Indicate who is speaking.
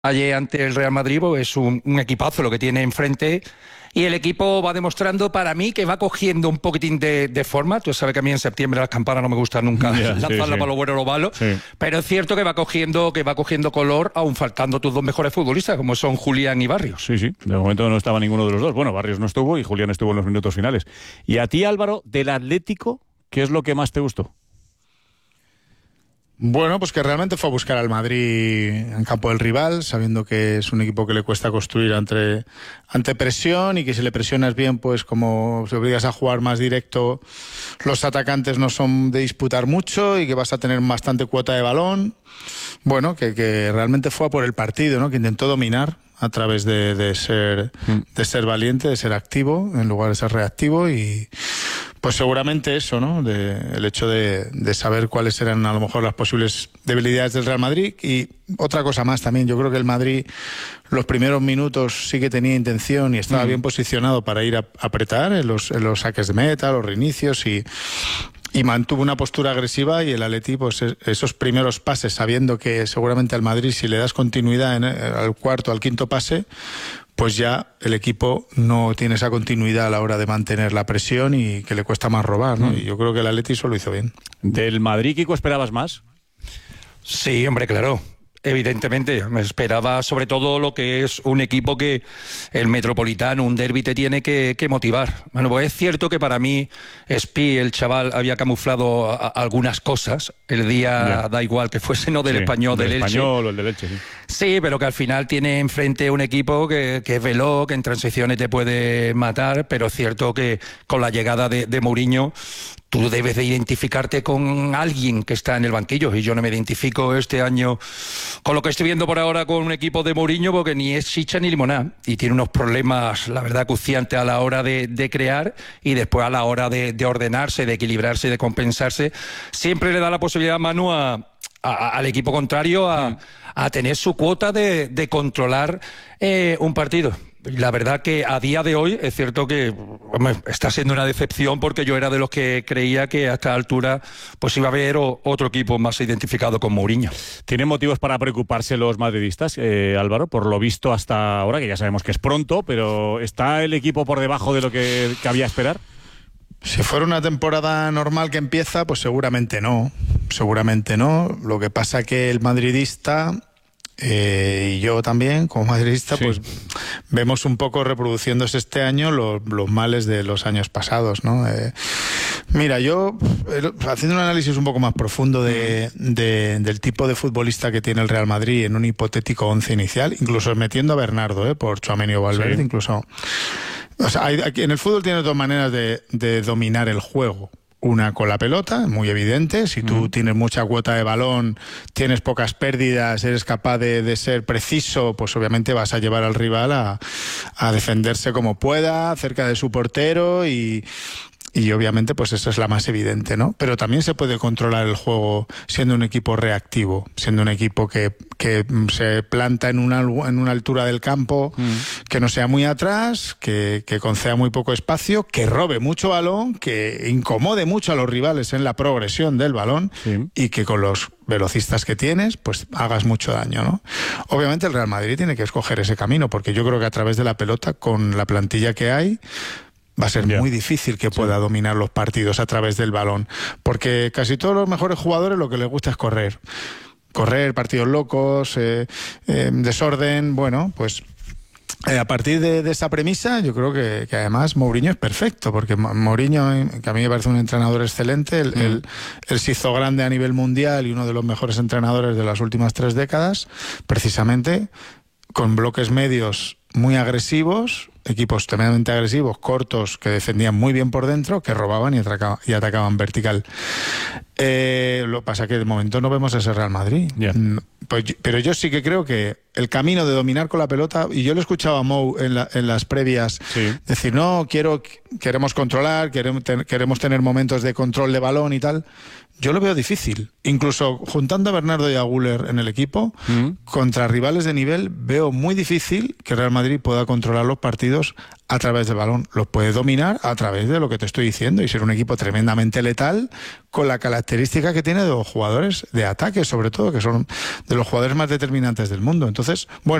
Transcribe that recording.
Speaker 1: ayer ante el Real Madrid, pues es un equipazo lo que tiene enfrente, y el equipo va demostrando para mí que va cogiendo un poquitín de forma. Tú sabes que a mí en septiembre las campanas no me gustan nunca lanzarla para lo bueno o lo malo, pero es cierto que va cogiendo color, aún faltando tus dos mejores futbolistas, como son Julián y Barrios.
Speaker 2: Sí, de momento no estaba ninguno de los dos. Bueno, Barrios no estuvo y Julián estuvo en los minutos finales. Y a ti, Álvaro, del Atlético, ¿qué es lo que más te gustó?
Speaker 3: Bueno, pues que realmente fue a buscar al Madrid en campo del rival, sabiendo que es un equipo que le cuesta construir ante presión, y que si le presionas bien, pues como si obligas a jugar más directo, los atacantes no son de disputar mucho y que vas a tener bastante cuota de balón. Bueno, que realmente fue a por el partido, ¿no? Que intentó dominar a través de ser valiente, de ser activo en lugar de ser reactivo, y pues seguramente eso, ¿no? El hecho de saber cuáles eran a lo mejor las posibles debilidades del Real Madrid. Y otra cosa más también, yo creo que el Madrid los primeros minutos sí que tenía intención y estaba bien posicionado para ir a apretar en los saques de meta, los reinicios, y mantuvo una postura agresiva, y el Atleti, pues esos primeros pases, sabiendo que seguramente al Madrid, si le das continuidad al cuarto, al quinto pase, pues ya el equipo no tiene esa continuidad a la hora de mantener la presión y que le cuesta más robar, ¿no? Y yo creo que el Atleti eso lo hizo bien.
Speaker 2: ¿Del Madrid, Kiko, esperabas más?
Speaker 1: Sí, hombre, claro. Evidentemente, me esperaba sobre todo lo que es un equipo que el Metropolitano, un derbi, te tiene que motivar. Bueno, pues es cierto que para mí Espi, el chaval, había camuflado algunas cosas. El día da igual que fuese no del Español, del Elche.
Speaker 2: Español o el del Elche, sí.
Speaker 1: Sí, pero que al final tiene enfrente un equipo que es veloz, que en transiciones te puede matar, pero es cierto que con la llegada de Mourinho tú debes de identificarte con alguien que está en el banquillo, y yo no me identifico este año con lo que estoy viendo por ahora con un equipo de Mourinho, porque ni es chicha ni limonada, y tiene unos problemas, la verdad, acuciantes a la hora de crear, y después a la hora de ordenarse, de equilibrarse, de compensarse. Siempre le da la posibilidad, Manu, al equipo contrario a tener su cuota de controlar un partido. La verdad que a día de hoy es cierto que está siendo una decepción, porque yo era de los que creía que a esta altura pues iba a haber otro equipo más identificado con Mourinho.
Speaker 2: ¿Tienen motivos para preocuparse los madridistas, Álvaro? Por lo visto hasta ahora, que ya sabemos que es pronto, pero ¿está el equipo por debajo de lo que cabía esperar?
Speaker 3: Si fuera una temporada normal que empieza, pues seguramente no. Lo que pasa que el madridista, y yo también como madridista, pues vemos un poco reproduciéndose este año los males de los años pasados, ¿no? Mira, yo haciendo un análisis un poco más profundo del tipo de futbolista que tiene el Real Madrid en un hipotético 11 inicial, incluso metiendo a Bernardo por Tchouaméni o Valverde, incluso. O sea, en el fútbol tienes dos maneras de dominar el juego. Una con la pelota, muy evidente. Si tú tienes mucha cuota de balón, tienes pocas pérdidas, eres capaz de ser preciso, pues obviamente vas a llevar al rival a defenderse como pueda, cerca de su portero, y obviamente pues esa es la más evidente, ¿no? Pero también se puede controlar el juego siendo un equipo reactivo, siendo un equipo que se planta en una altura del campo, que no sea muy atrás, que conceda muy poco espacio, que robe mucho balón, que incomode mucho a los rivales en la progresión del balón, y que con los velocistas que tienes, pues hagas mucho daño, ¿no? Obviamente el Real Madrid tiene que escoger ese camino, porque yo creo que a través de la pelota, con la plantilla que hay, va a ser muy difícil que pueda dominar los partidos a través del balón, porque casi todos los mejores jugadores lo que les gusta es correr, partidos locos, desorden. Bueno, pues a partir de esa premisa, yo creo que además Mourinho es perfecto, porque Mourinho, que a mí me parece un entrenador excelente, él se hizo grande a nivel mundial y uno de los mejores entrenadores de las últimas 3 décadas, precisamente con bloques medios muy agresivos, equipos tremendamente agresivos, cortos, que defendían muy bien por dentro, que robaban y atacaban vertical. Lo que pasa es que de momento no vemos ese Real Madrid. Pero yo sí que creo que el camino de dominar con la pelota, y yo lo escuchaba a Mou en las previas, decir, no, queremos controlar, queremos tener momentos de control de balón y tal. yo lo veo difícil. Incluso juntando a Bernardo y a Güler en el equipo, contra rivales de nivel, veo muy difícil que Real Madrid pueda controlar los partidos a través del balón. Los puede dominar a través de lo que te estoy diciendo y ser un equipo tremendamente letal con la característica que tiene de los jugadores de ataque, sobre todo, que son de los jugadores más determinantes del mundo. Entonces, bueno,